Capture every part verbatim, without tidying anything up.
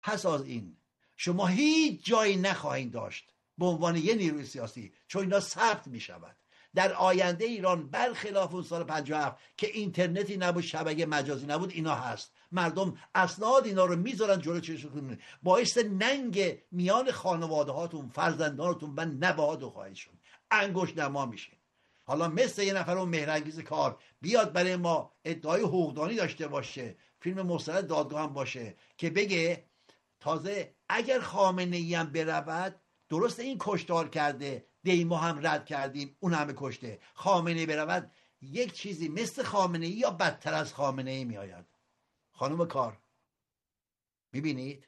پس از این شما هیچ جایی نخواهید داشت به عنوان یه نیروی سیاسی، چون اینا ثبت می شود. در آینده ایران برخلاف اون سال پنجاه و هفت که اینترنتی نبود، شبکه مجازی نبود، اینا هست. مردم اسناد اینا رو میذارن جلو چشمتون، باعث ننگ میان خانواده هاتون، فرزندانتون و نوه‌هاتون خواهید شد. انگشت نما میشه. حالا مثل یه نفر اون مهرانگیز کار بیاد برای ما ادعای حقوقدانی داشته باشه، فیلم مستند دادگاه هم باشه که بگه تازه اگر خامنه ای هم برود، درست این کشتار کرده، دیما هم رد کردیم، اون همه کشته، خامنه ای برود یک چیزی مثل خامنه ای یا بدتر از خامنه ای میآید. خانم کار، میبینید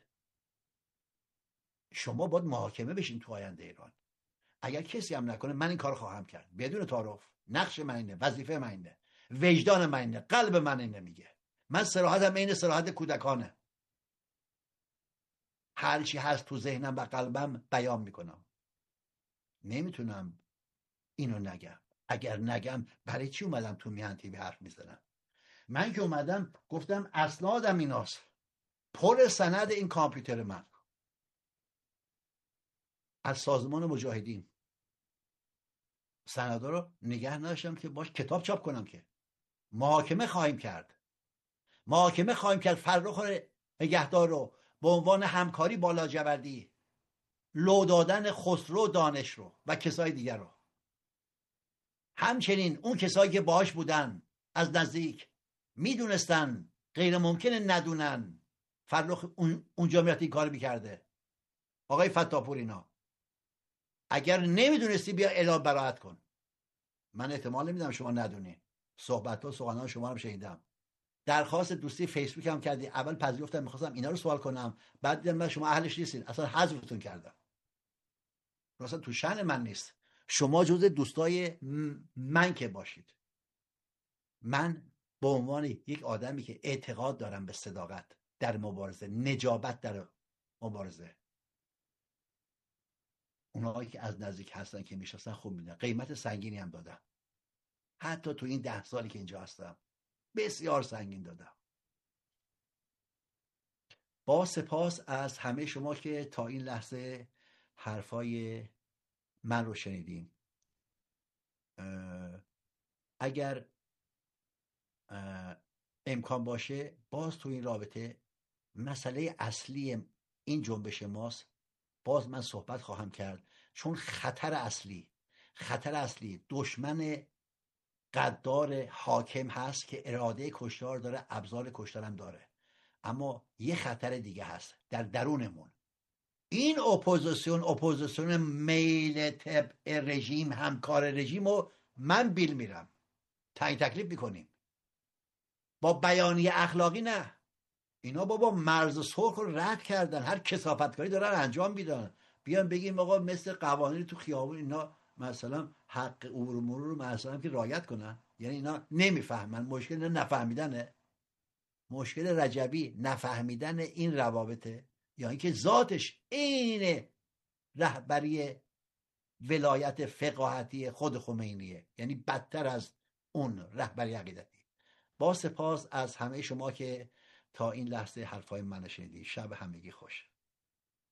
شما باید محاکمه بشین تو آینده ایران. اگر کسی هم نکنه من این کار خواهم کرد بدون تعارف. نقش من اینه، وظیفه من اینه، وجدان من اینه، قلب من اینه میگه. من صراحتم این صراحت کودکانه، هر چی هست تو ذهنم و قلبم بیان میکنم. نمیتونم اینو نگم. اگر نگم برای چی اومدم تو میهن تیوی حرف میزنم؟ من که اومدم گفتم اسنادم ایناست، پر سند این کامپیوتر من از سازمان مجاهدین، سندا رو نگه نداشتم که باش کتاب چاپ کنم. که محاکمه خواهیم کرد، محاکمه خواهیم کرد فرخ نگهدار رو به عنوان همکاری با لاجوردی، لو دادن خسرو دانش رو و کسای دیگر رو. همچنین اون کسایی که باهاش بودن از نزدیک میدونستن غیر ممکنه ندونن فرخ اون اونجا میرفت این کار میکرده. آقای فتاپور اینا اگر نمیدونستی بیا اعلام براءت کن. من احتمال نمیدم شما ندونی، صحبت ها سخنان شما رو شنیدم. درخواست دوستی فیسبوک هم کردی، اول پذیرفتم میخواستم اینا رو سوال کنم، بعد دیدم من شما اهلش نیستین، اصلا حذفتون کردم. اصلا تو شأن من نیست. شما جز دوستای من که باشید. من به عنوان یک آدمی که اعتقاد دارم به صداقت در مبارزه، نجابت در مبارزه، اونایی که از نزدیک هستن که میشناسن خوب میدونن قیمت سنگینی هم دادم. حتی تو این ده سالی که اینجا هستم بسیار سنگین دادم. با سپاس از همه شما که تا این لحظه حرفای من رو شنیدین. اگر امکان باشه باز تو این رابطه مسئله اصلی این جنبش ماست، باز من صحبت خواهم کرد، چون خطر اصلی خطر اصلی دشمن قدار حاکم هست که اراده کشتار داره، ابزار کشتار هم داره. اما یه خطر دیگه هست در درونمون. این اپوزیسیون اپوزیسیون میل طبع رژیم، همکار رژیم رو من بیل میرم، تعیین تکلیف میکنیم با بیانیه اخلاقی. نه، اینا بابا مرز سرخ رو رد کردن، هر کثافتکاری دارن انجام میدن. بیان بگیم آقا مثل قوانین تو خیابون اینا مثلا حق عبور و مرور رو مثلا که رعایت کنن. یعنی اینا نمیفهمن. مشکل اینا نفهمیدنه. مشکل رجبی نفهمیدن این روابطه، یا اینکه ذاتش عین رهبری ولایت فقاهتی خود خمینیه، یعنی بدتر از اون رهبری عقیدتی. با سپاس از همه شما که تا این لحظه حرفای من شنیدید. شب همگی خوش.